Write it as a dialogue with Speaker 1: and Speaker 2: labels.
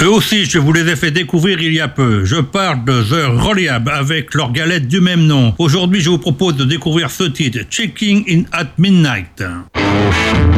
Speaker 1: Eux aussi, je vous les ai fait découvrir il y a peu. Je parle de The Reliable avec leur galette du même nom. Aujourd'hui, je vous propose de découvrir ce titre, Checking in at Midnight.